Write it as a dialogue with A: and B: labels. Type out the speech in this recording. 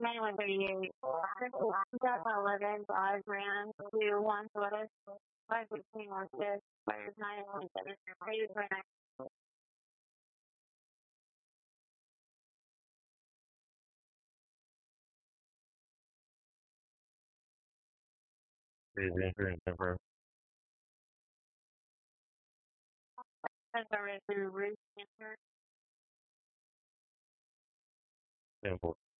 A: 9138. Delta 11, Dodge ran to 1 Florida, 516 West, fires 917. Are you going to
B: Confirm.
A: through Ruth Center?
B: 10-4.